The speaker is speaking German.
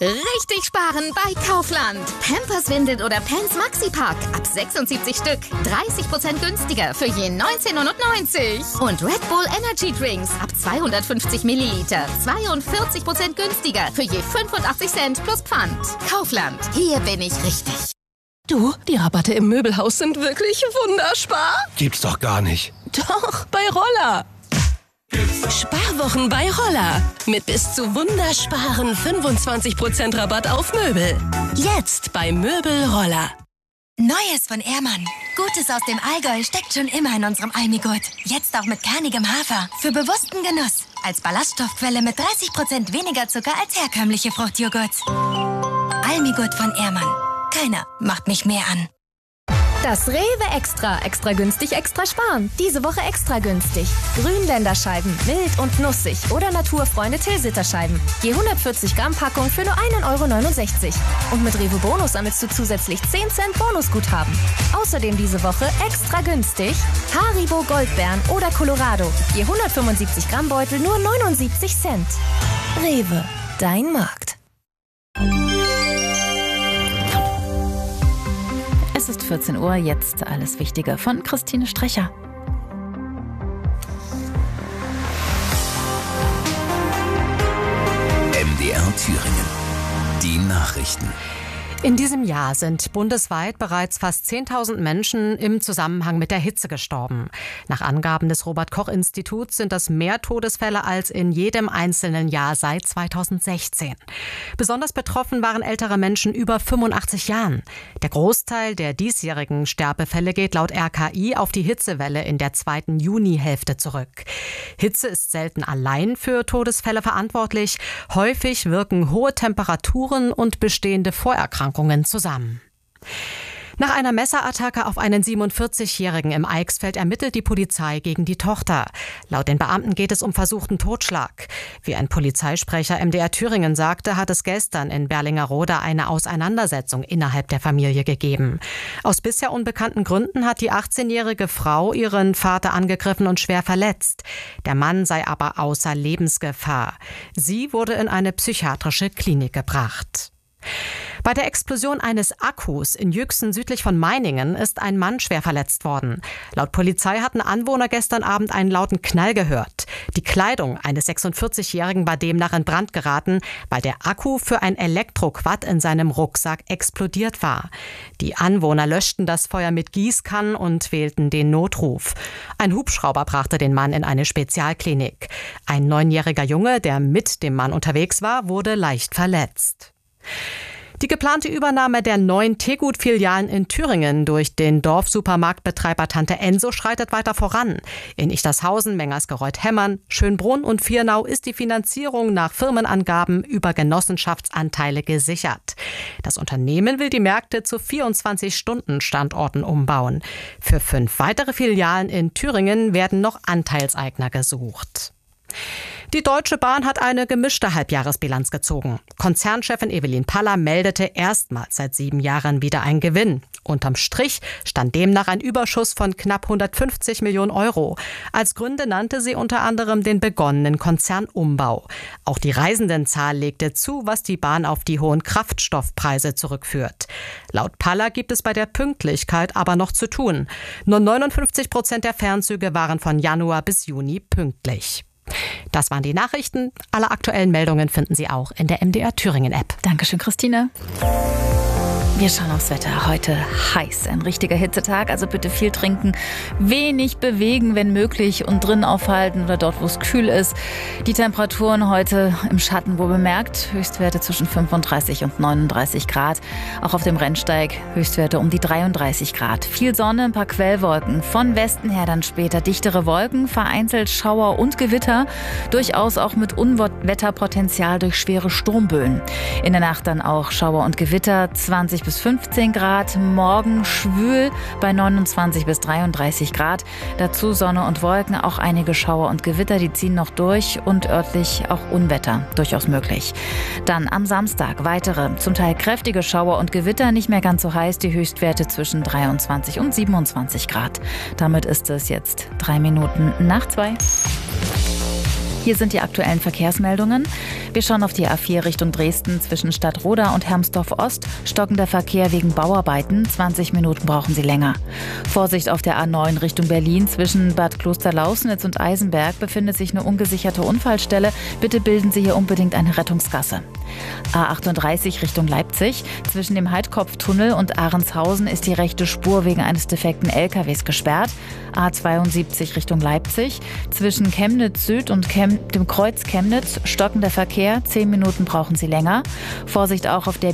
Richtig sparen bei Kaufland. Pampers, Windeln oder Pants Maxipack. Ab 76 Stück. 30% günstiger für je 19,99 €. Und Red Bull Energy Drinks. Ab 250 Milliliter. 42% günstiger für je 85 Cent plus Pfand. Kaufland. Hier bin ich richtig. Du, die Rabatte im Möbelhaus sind wirklich wunderspar. Gibt's doch gar nicht. Doch, bei Roller. Sparwochen bei Roller. Mit bis zu wundersparen 25% Rabatt auf Möbel. Jetzt bei Möbel Roller. Neues von Ehrmann. Gutes aus dem Allgäu steckt schon immer in unserem Almigurt. Jetzt auch mit kernigem Hafer. Für bewussten Genuss. Als Ballaststoffquelle mit 30% weniger Zucker als herkömmliche Fruchtjoghurts. Almigurt von Ehrmann. Keiner macht mich mehr an. Das Rewe Extra. Extra günstig, extra sparen. Diese Woche extra günstig. Grünländerscheiben, mild und nussig oder Naturfreunde Tilsiterscheiben. Je 140 Gramm Packung für nur 1,69 €. Und mit Rewe Bonus sammelst du zusätzlich 10 Cent Bonusguthaben. Außerdem diese Woche extra günstig Haribo Goldbeeren oder Colorado. Je 175 Gramm Beutel nur 79 Cent. Rewe, dein Markt. Es ist 14 Uhr, jetzt alles Wichtige von Christine Strecher. MDR Thüringen. Die Nachrichten. In diesem Jahr sind bundesweit bereits fast 10.000 Menschen im Zusammenhang mit der Hitze gestorben. Nach Angaben des Robert-Koch-Instituts sind das mehr Todesfälle als in jedem einzelnen Jahr seit 2016. Besonders betroffen waren ältere Menschen über 85 Jahren. Der Großteil der diesjährigen Sterbefälle geht laut RKI auf die Hitzewelle in der zweiten Junihälfte zurück. Hitze ist selten allein für Todesfälle verantwortlich. Häufig wirken hohe Temperaturen und bestehende Vorerkrankungen zusammen. Nach einer Messerattacke auf einen 47-Jährigen im Eichsfeld ermittelt die Polizei gegen die Tochter. Laut den Beamten geht es um versuchten Totschlag. Wie ein Polizeisprecher MDR Thüringen sagte, hat es gestern in Berlingerode eine Auseinandersetzung innerhalb der Familie gegeben. Aus bisher unbekannten Gründen hat die 18-jährige Frau ihren Vater angegriffen und schwer verletzt. Der Mann sei aber außer Lebensgefahr. Sie wurde in eine psychiatrische Klinik gebracht. Bei der Explosion eines Akkus in Jüchsen südlich von Meiningen ist ein Mann schwer verletzt worden. Laut Polizei hatten Anwohner gestern Abend einen lauten Knall gehört. Die Kleidung eines 46-Jährigen war demnach in Brand geraten, weil der Akku für ein Elektroquad in seinem Rucksack explodiert war. Die Anwohner löschten das Feuer mit Gießkannen und wählten den Notruf. Ein Hubschrauber brachte den Mann in eine Spezialklinik. Ein 9-jähriger Junge, der mit dem Mann unterwegs war, wurde leicht verletzt. Die geplante Übernahme der 9 Tegut-Filialen in Thüringen durch den Dorfsupermarktbetreiber Tante Enso schreitet weiter voran. In Ichtershausen, Mengersgereuth-Hemmern, Schönbrunn und Viernau ist die Finanzierung nach Firmenangaben über Genossenschaftsanteile gesichert. Das Unternehmen will die Märkte zu 24-Stunden-Standorten umbauen. Für 5 weitere Filialen in Thüringen werden noch Anteilseigner gesucht. Die Deutsche Bahn hat eine gemischte Halbjahresbilanz gezogen. Konzernchefin Evelyn Paller meldete erstmals seit 7 Jahren wieder einen Gewinn. Unterm Strich stand demnach ein Überschuss von knapp 150 Millionen €. Als Gründe nannte sie unter anderem den begonnenen Konzernumbau. Auch die Reisendenzahl legte zu, was die Bahn auf die hohen Kraftstoffpreise zurückführt. Laut Paller gibt es bei der Pünktlichkeit aber noch zu tun. Nur 59% der Fernzüge waren von Januar bis Juni pünktlich. Das waren die Nachrichten. Alle aktuellen Meldungen finden Sie auch in der MDR Thüringen App. Dankeschön, Christine. Wir schauen aufs Wetter. Heute heiß, ein richtiger Hitzetag, also bitte viel trinken, wenig bewegen, wenn möglich, und drin aufhalten oder dort, wo es kühl ist. Die Temperaturen heute im Schatten wohl bemerkt, Höchstwerte zwischen 35 und 39 Grad. Auch auf dem Rennsteig Höchstwerte um die 33 Grad. Viel Sonne, ein paar Quellwolken. Von Westen her dann später dichtere Wolken, vereinzelt Schauer und Gewitter, durchaus auch mit Unwetterpotenzial durch schwere Sturmböen. In der Nacht dann auch Schauer und Gewitter, 20 bis 15 Grad, morgen schwül bei 29 bis 33 Grad. Dazu Sonne und Wolken, auch einige Schauer und Gewitter, die ziehen noch durch und örtlich auch Unwetter, durchaus möglich. Dann am Samstag weitere, zum Teil kräftige Schauer und Gewitter, nicht mehr ganz so heiß, die Höchstwerte zwischen 23 und 27 Grad. Damit ist es jetzt 3 Minuten nach 2. Hier sind die aktuellen Verkehrsmeldungen. Wir schauen auf die A4 Richtung Dresden zwischen Stadtroda und Hermsdorf-Ost. Stockender Verkehr wegen Bauarbeiten. 20 Minuten brauchen Sie länger. Vorsicht auf der A9 Richtung Berlin. Zwischen Bad Klosterlausnitz und Eisenberg befindet sich eine ungesicherte Unfallstelle. Bitte bilden Sie hier unbedingt eine Rettungsgasse. A38 Richtung Leipzig. Zwischen dem Heidkopftunnel und Ahrenshausen ist die rechte Spur wegen eines defekten LKWs gesperrt. A72 Richtung Leipzig. Zwischen Chemnitz Süd und dem Kreuz Chemnitz stockender Verkehr. 10 Minuten brauchen Sie länger. Vorsicht auch auf der